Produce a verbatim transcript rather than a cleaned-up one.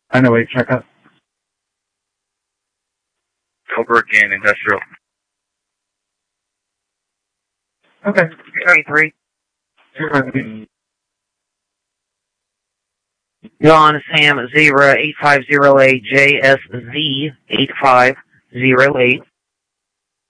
I know, wait, check up. Over again, industrial. Okay. twenty-three. John Sam zero eight five zero eight J S Z eight five zero eight.